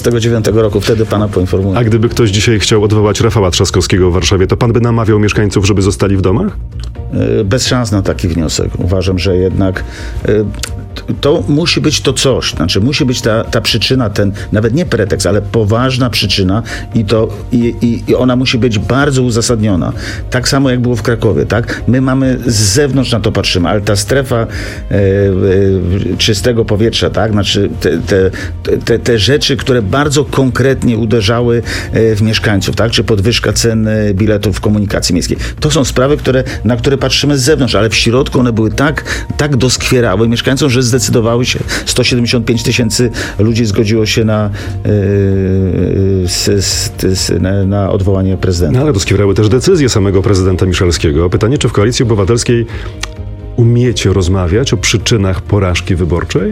1949 roku. Wtedy pana poinformuję. A gdyby ktoś dzisiaj chciał odwołać Rafała Trzaskowskiego w Warszawie, to pan by namawiał mieszkańców, żeby zostali w domach? Bez szans na taki wniosek. Uważam, że jednak to musi być to coś. Znaczy musi być ta przyczyna, ten nawet nie pretekst, ale poważna przyczyna i ona musi być bardzo uzasadniona. Tak samo jak było w Krakowie, tak? My mamy z zewnątrz na to patrzymy, ale ta strefa czystego powietrza, tak? Znaczy te rzeczy, które bardzo konkretnie uderzały w mieszkańców, tak? Czy podwyżka cen biletów w komunikacji miejskiej. To są sprawy, na które patrzymy z zewnątrz, ale w środku one były tak doskwierały mieszkańcom, że zdecydowały się, 175 000 ludzi zgodziło się na odwołanie prezydenta. No, ale doskwierały też decyzje samego prezydenta Miszalskiego. Pytanie, czy w Koalicji Obywatelskiej umiecie rozmawiać o przyczynach porażki wyborczej?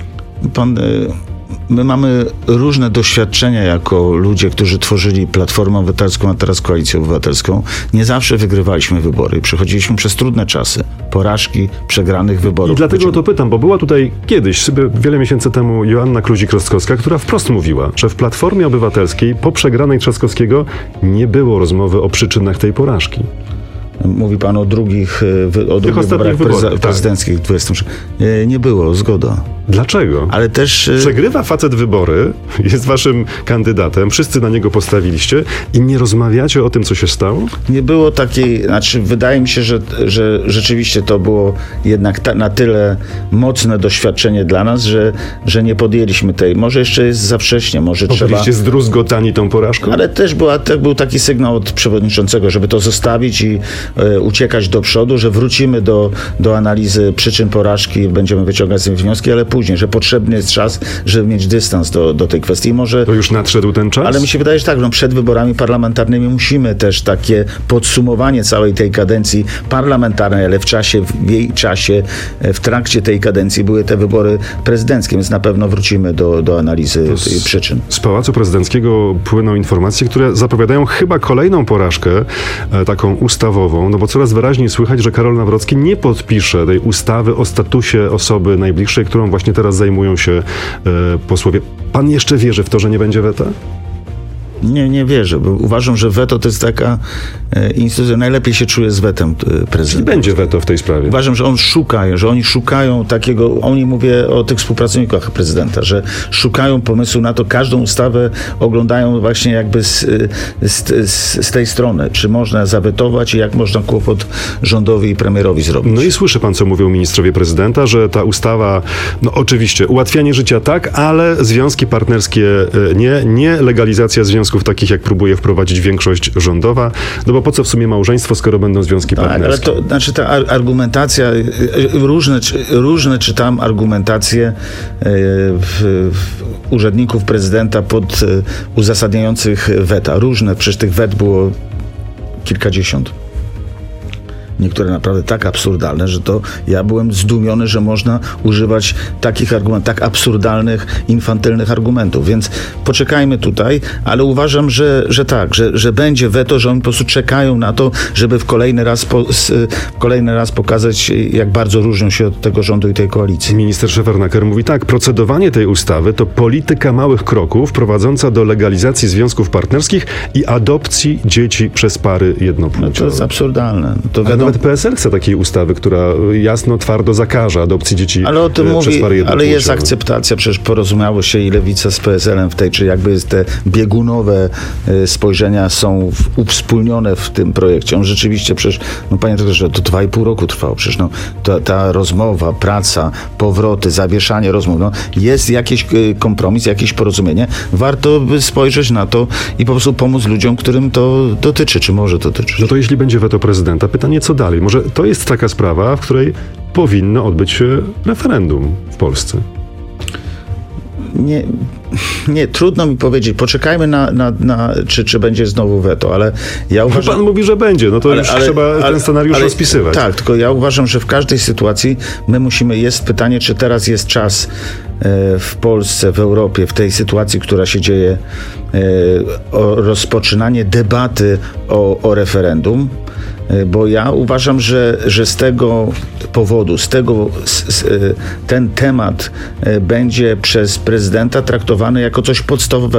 My mamy różne doświadczenia jako ludzie, którzy tworzyli Platformę Obywatelską, a teraz Koalicję Obywatelską. Nie zawsze wygrywaliśmy wybory. Przechodziliśmy przez trudne czasy. Porażki, przegranych wyborów. I dlatego o to pytam, bo była tutaj kiedyś, wiele miesięcy temu, Joanna Kluzik-Rostkowska, która wprost mówiła, że w Platformie Obywatelskiej po przegranej Trzaskowskiego nie było rozmowy o przyczynach tej porażki. Mówi pan o drugich wyborach prezydenckich. Tak. Nie było, zgoda. Dlaczego? Ale też... Przegrywa facet wybory, jest waszym kandydatem, wszyscy na niego postawiliście i nie rozmawiacie o tym, co się stało? Nie było takiej... Znaczy, wydaje mi się, że rzeczywiście to było jednak na tyle mocne doświadczenie dla nas, że nie podjęliśmy tej... Może jeszcze jest za wcześnie, może trzeba... Byliście zdruzgotani tą porażką? Ale też był taki sygnał od przewodniczącego, żeby to zostawić i uciekać do przodu, że wrócimy do analizy przyczyn porażki, będziemy wyciągać z nich wnioski, ale później, że potrzebny jest czas, żeby mieć dystans do tej kwestii. Może, to już nadszedł ten czas? Ale mi się wydaje, że tak, przed wyborami parlamentarnymi musimy też takie podsumowanie całej tej kadencji parlamentarnej, ale w jej czasie, w trakcie tej kadencji były te wybory prezydenckie, więc na pewno wrócimy do analizy tych przyczyn. Z Pałacu Prezydenckiego płyną informacje, które zapowiadają chyba kolejną porażkę, taką ustawową, no bo coraz wyraźniej słychać, że Karol Nawrocki nie podpisze tej ustawy o statusie osoby najbliższej, którą właśnie teraz zajmują się posłowie. Pan jeszcze wierzy w to, że nie będzie weta? Nie wierzę, bo uważam, że weto to jest taka instytucja, najlepiej się czuje z wetem prezydenta. Czyli będzie weto w tej sprawie. Uważam, że oni szukają takiego, mówię o tych współpracownikach prezydenta, że szukają pomysłu na to, każdą ustawę oglądają właśnie jakby z tej strony, czy można zawetować i jak można kłopot rządowi i premierowi zrobić. No i słyszy pan, co mówią ministrowie prezydenta, że ta ustawa, no oczywiście, ułatwianie życia tak, ale związki partnerskie nie legalizacja związków takich, jak próbuje wprowadzić większość rządowa, no bo po co w sumie małżeństwo, skoro będą związki partnerskie? Ale to znaczy ta argumentacja, różne czytam argumentacje urzędników prezydenta uzasadniających weta. Różne, przecież tych wet było kilkadziesiąt. Niektóre naprawdę tak absurdalne, że to ja byłem zdumiony, że można używać takich argumentów, tak absurdalnych, infantylnych argumentów. Więc poczekajmy tutaj, ale uważam, że będzie weto, że oni po prostu czekają na to, żeby w kolejny raz pokazać, jak bardzo różnią się od tego rządu i tej koalicji. Minister Szefernaker mówi tak, procedowanie tej ustawy to polityka małych kroków prowadząca do legalizacji związków partnerskich i adopcji dzieci przez pary jednopłciowe. No to jest absurdalne. To Nawet PSL chce takiej ustawy, która jasno, twardo zakaże adopcji dzieci ale o tym przez mówi, pary jednopłciowe. Ale jest akceptacja, przecież porozumiało się i Lewica z PSL-em w tej, czy jakby te biegunowe spojrzenia są uwspólnione w tym projekcie. On rzeczywiście przecież, panie redaktorze, to 2,5 roku trwało przecież, ta rozmowa, praca, powroty, zawieszanie rozmów, jest jakiś kompromis, jakieś porozumienie. Warto by spojrzeć na to i po prostu pomóc ludziom, którym to dotyczy, czy może dotyczyć. No to jeśli będzie weto prezydenta, pytanie co dalej? Może to jest taka sprawa, w której powinno odbyć się referendum w Polsce? Nie, trudno mi powiedzieć. Poczekajmy czy będzie znowu weto, ale ja uważam... Pan mówi, że będzie, no to już trzeba ten scenariusz rozpisywać. Tak, tylko ja uważam, że w każdej sytuacji jest pytanie, czy teraz jest czas w Polsce, w Europie, w tej sytuacji, która się dzieje, o rozpoczynanie debaty o referendum, bo ja uważam, że z tego powodu, ten temat będzie przez prezydenta traktowany jako coś podstawowego.